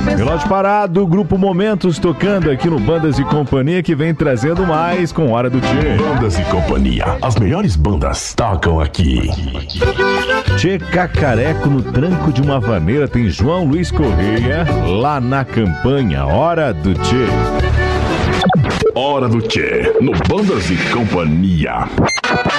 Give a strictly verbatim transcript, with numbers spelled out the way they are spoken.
Relógio parado, Grupo Momentos tocando aqui no Bandas e Companhia, que vem trazendo mais com Hora do Tchê. Bandas e Companhia, as melhores bandas tocam aqui. Tchê Cacareco no tranco de uma vaneira, tem João Luiz Correia lá na campanha. Hora do Tchê. Hora do Tchê, no Bandas e Companhia.